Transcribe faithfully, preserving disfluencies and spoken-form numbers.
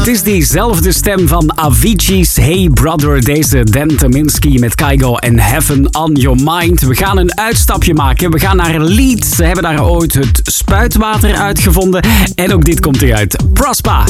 Het is diezelfde stem van Avicii's Hey Brother. Deze Dan Tyminski met Kygo en Heaven on Your Mind. We gaan een uitstapje maken. We gaan naar Leeds. Ze hebben daar ooit het spuitwater uitgevonden. En ook dit komt eruit. Prospa.